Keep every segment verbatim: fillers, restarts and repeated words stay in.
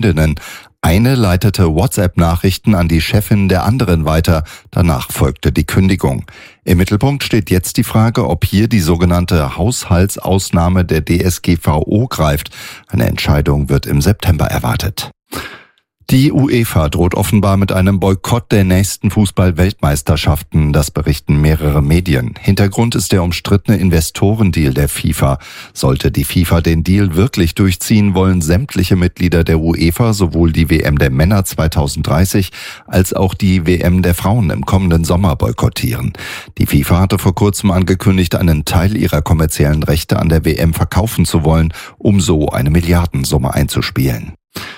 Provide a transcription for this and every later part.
Freundinnen. Eine leitete WhatsApp-Nachrichten an die Chefin der anderen weiter. Danach folgte die Kündigung. Im Mittelpunkt steht jetzt die Frage, ob hier die sogenannte Haushaltsausnahme der D S G V O greift. Eine Entscheidung wird im September erwartet. Die UEFA droht offenbar mit einem Boykott der nächsten Fußball-Weltmeisterschaften, das berichten mehrere Medien. Hintergrund ist der umstrittene Investorendeal der FIFA. Sollte die FIFA den Deal wirklich durchziehen, wollen sämtliche Mitglieder der UEFA sowohl die W M der Männer zweitausenddreißig als auch die W M der Frauen im kommenden Sommer boykottieren. Die FIFA hatte vor kurzem angekündigt, einen Teil ihrer kommerziellen Rechte an der W M verkaufen zu wollen, um so eine Milliardensumme einzuspielen.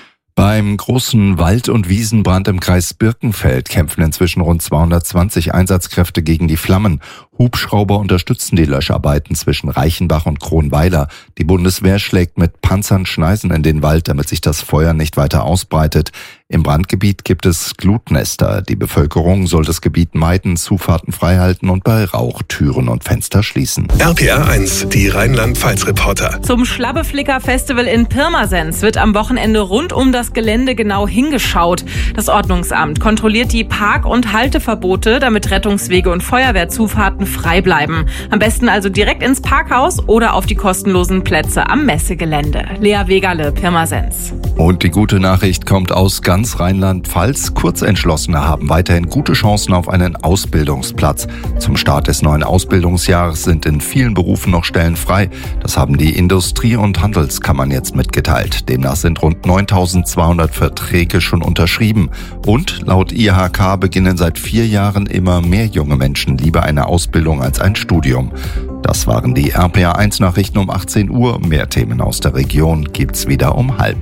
Beim großen Wald- und Wiesenbrand im Kreis Birkenfeld kämpfen inzwischen rund zweihundertzwanzig Einsatzkräfte gegen die Flammen. Hubschrauber unterstützen die Löscharbeiten zwischen Reichenbach und Kronweiler. Die Bundeswehr schlägt mit Panzern Schneisen in den Wald, damit sich das Feuer nicht weiter ausbreitet. Im Brandgebiet gibt es Glutnester. Die Bevölkerung soll das Gebiet meiden, Zufahrten freihalten und bei Rauch Türen und Fenster schließen. R P R eins, die Rheinland-Pfalz-Reporter. Zum Schlabbeflicker-Festival in Pirmasens wird am Wochenende rund um das Gelände genau hingeschaut. Das Ordnungsamt kontrolliert die Park- und Halteverbote, damit Rettungswege und Feuerwehrzufahrten frei bleiben. Am besten also direkt ins Parkhaus oder auf die kostenlosen Plätze am Messegelände. Lea Wegerle, Pirmasens. Und die gute Nachricht kommt aus ganz Rheinland-Pfalz. Kurzentschlossene haben weiterhin gute Chancen auf einen Ausbildungsplatz. Zum Start des neuen Ausbildungsjahres sind in vielen Berufen noch Stellen frei. Das haben die Industrie- und Handelskammern jetzt mitgeteilt. Demnach sind rund neuntausendzweihundert Verträge schon unterschrieben. Und laut I H K beginnen seit vier Jahren immer mehr junge Menschen lieber eine Ausbildung als ein Studium. Das waren die R P R eins Nachrichten um achtzehn Uhr. Mehr Themen aus der Region gibt's wieder um halb.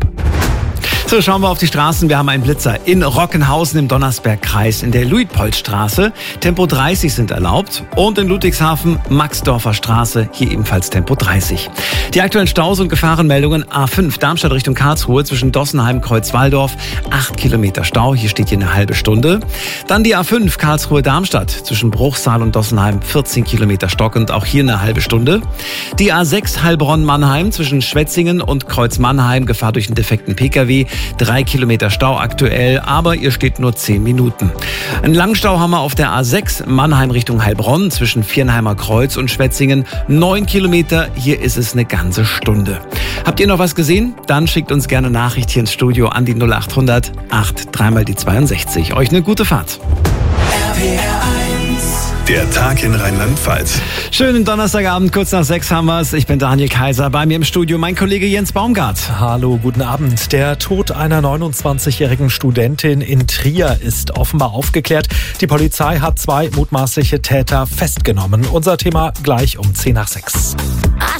So, schauen wir auf die Straßen. Wir haben einen Blitzer in Rockenhausen im Donnersbergkreis in der Luitpoldstraße. Tempo dreißig sind erlaubt. Und in Ludwigshafen Maxdorfer Straße, hier ebenfalls Tempo dreißig. Die aktuellen Staus und Gefahrenmeldungen: A fünf Darmstadt Richtung Karlsruhe zwischen Dossenheim Kreuzwaldorf, acht Kilometer Stau, hier steht hier eine halbe Stunde. Dann die A fünf Karlsruhe Darmstadt zwischen Bruchsal und Dossenheim, vierzehn Kilometer stockend, auch hier eine halbe Stunde. Die A sechs Heilbronn Mannheim zwischen Schwetzingen und Kreuz Mannheim, Gefahr durch einen defekten Pkw. Drei Kilometer Stau aktuell, aber ihr steht nur zehn Minuten. Einen langen Stau haben wir auf der A sechs Mannheim Richtung Heilbronn zwischen Viernheimer Kreuz und Schwetzingen. Neun Kilometer, hier ist es eine ganze Stunde. Habt ihr noch was gesehen? Dann schickt uns gerne Nachricht hier ins Studio an die null acht hundert acht dreimal die zweiundsechzig. Euch eine gute Fahrt. R P R eins, der Tag in Rheinland-Pfalz. Schönen Donnerstagabend, kurz nach sechs haben wir es. Ich bin Daniel Kaiser, bei mir im Studio mein Kollege Jens Baumgart. Hallo, guten Abend. Der Tod einer neunundzwanzigjährigen Studentin in Trier ist offenbar aufgeklärt. Die Polizei hat zwei mutmaßliche Täter festgenommen. Unser Thema gleich um zehn nach sechs.